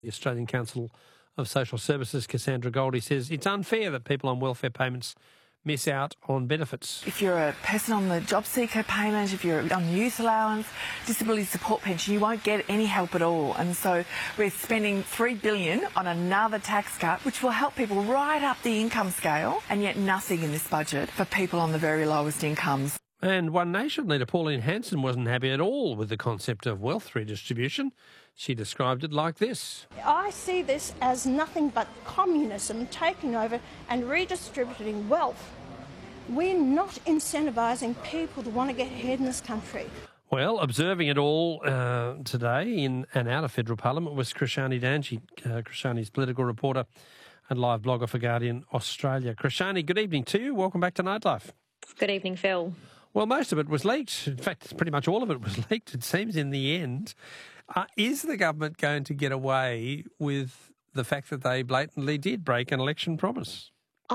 The Australian Council of Social Services, Cassandra Goldie, says it's unfair that people on welfare payments miss out on benefits. If you're a person on the job seeker payment, if you're on youth allowance, disability support pension, you won't get any help at all. And so we're spending $3 billion on another tax cut, which will help people right up the income scale, and yet nothing in this budget for people on the very lowest incomes. And One Nation leader Pauline Hanson wasn't happy at all with the concept of wealth redistribution. She described it like this. I see this as nothing but communism taking over and redistributing wealth. We're not incentivising people to want to get ahead in this country. Well, observing it all today in and out of federal parliament was Krishani Danji. Krishani's political reporter and live blogger for Guardian Australia. Krishani, good evening to you. Welcome back to Nightlife. Good evening, Phil. Well, most of it was leaked. In fact, pretty much all of it was leaked, it seems, in the end. Is the government going to get away with the fact that they blatantly did break an election promise?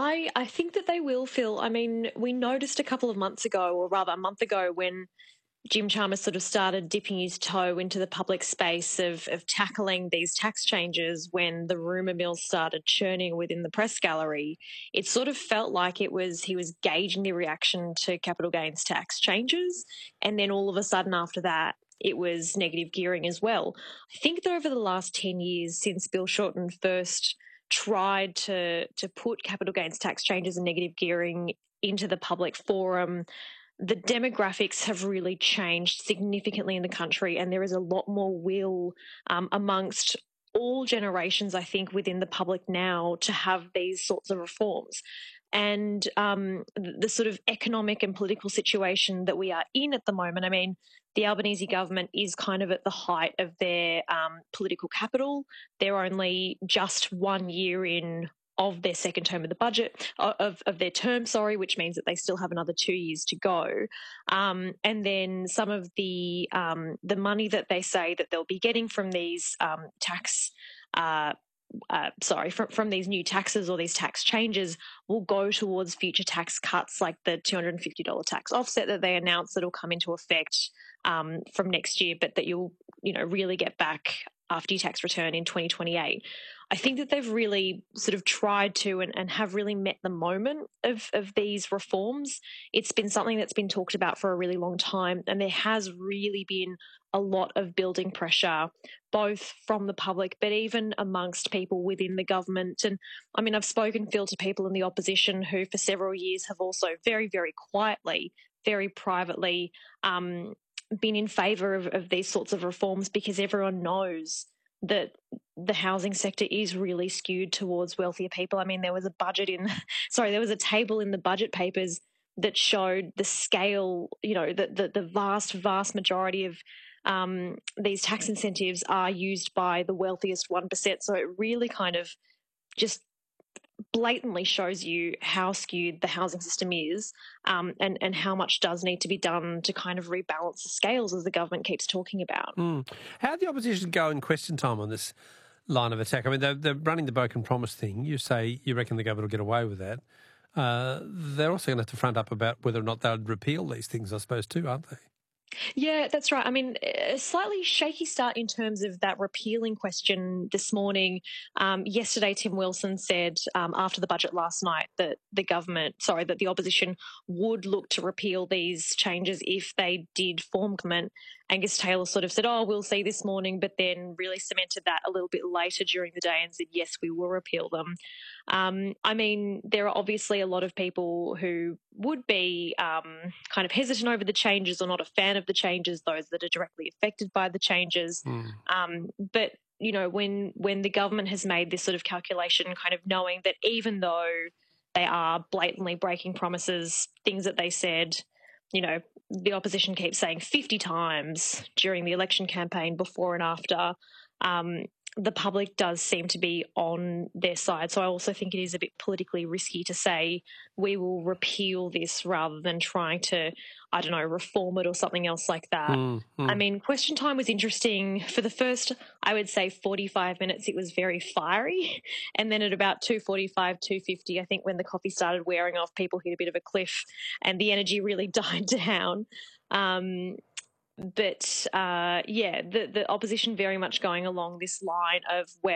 I think that they will, Phil. I mean, we noticed a couple of months ago, or rather a month ago, when Jim Chalmers sort of started dipping his toe into the public space of tackling these tax changes when the rumour mill started churning within the press gallery. It sort of felt like he was gauging the reaction to capital gains tax changes, and then all of a sudden after that, it was negative gearing as well. I think that over the last 10 years since Bill Shorten first tried to put capital gains tax changes and negative gearing into the public forum, the demographics have really changed significantly in the country, and there is a lot more will amongst all generations, I think, within the public now to have these sorts of reforms. And the sort of economic and political situation that we are in at the moment, I mean, the Albanese government is kind of at the height of their political capital. They're only just 1 year in of their second term of the budget, of their term, which means that they still have another 2 years to go. And then some of the money that they say that they'll be getting from these from these new taxes or these tax changes will go towards future tax cuts, like the $250 tax offset that they announced that will come into effect from next year, but that you'll really get back after your tax return in 2028. I think that they've really sort of tried to and have really met the moment of these reforms. It's been something that's been talked about for a really long time, and there has really been a lot of building pressure, both from the public but even amongst people within the government. And I mean, I've spoken, Phil, to people in the opposition who for several years have also very, very quietly, very privately been in favour of these sorts of reforms, because everyone knows that the housing sector is really skewed towards wealthier people. I mean, there was a table in the budget papers that showed the scale, the vast majority of these tax incentives are used by the wealthiest 1%. So it really kind of just blatantly shows you how skewed the housing system is, and how much does need to be done to kind of rebalance the scales, as the government keeps talking about. How did the opposition go in question time on this line of attack? I mean, they're running the broken promise thing. You say you reckon the government will get away with that. They're also going to have to front up about whether or not they'll repeal these things, I suppose, too, aren't they? Yeah, that's right. I mean, a slightly shaky start in terms of that repealing question this morning. Yesterday, Tim Wilson said after the budget last night that the opposition would look to repeal these changes if they did form government. Angus Taylor sort of said, we'll see this morning, but then really cemented that a little bit later during the day and said, yes, we will repeal them. I mean, there are obviously a lot of people who would be kind of hesitant over the changes or not a fan of the changes, those that are directly affected by the changes. But, when the government has made this sort of calculation, kind of knowing that even though they are blatantly breaking promises, things that they said, the opposition keeps saying 50 times during the election campaign before and after, the public does seem to be on their side. So I also think it is a bit politically risky to say we will repeal this rather than trying to, reform it or something else like that. I mean, question time was interesting. For the first, I would say 45 minutes, it was very fiery. And then at about 2:45, 2:50, I think when the coffee started wearing off, people hit a bit of a cliff and the energy really died down. But the opposition very much going along this line of,